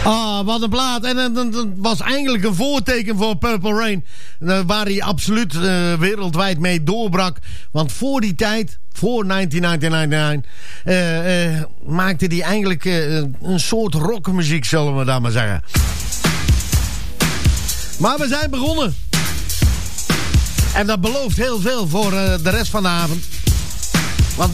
Ah, wat een plaat. En dat was eigenlijk een voorteken voor Purple Rain. Waar hij absoluut wereldwijd mee doorbrak. Want voor die tijd, voor 1999, maakte hij eigenlijk een soort rockmuziek, zullen we dat maar zeggen. Maar we zijn begonnen. En dat belooft heel veel voor de rest van de avond.